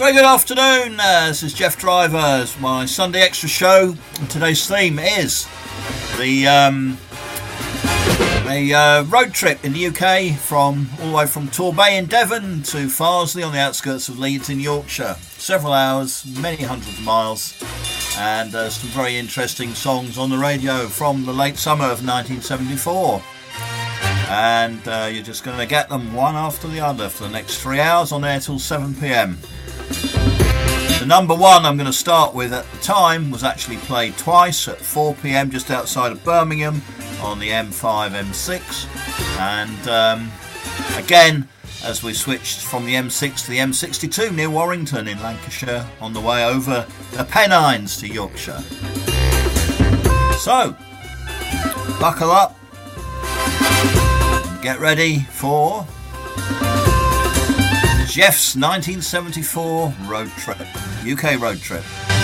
Very good afternoon, this is Jeff Driver, it's my Sunday Extra show, and today's theme is a road trip in the UK from all the way from Torbay in Devon to Farsley on the outskirts of Leeds in Yorkshire. Several hours, many hundreds of miles, and some very interesting songs on the radio from the late summer of 1974. And you're just going to get them one after the other for the next 3 hours on air till 7 p.m. The number one I'm going to start with at the time was actually played twice at 4 p.m. just outside of Birmingham on the M5, M6, and again as we switched from the M6 to the M62 near Warrington in Lancashire on the way over the Pennines to Yorkshire. So, buckle up and get ready for Jeff's 1974 road trip, UK road trip.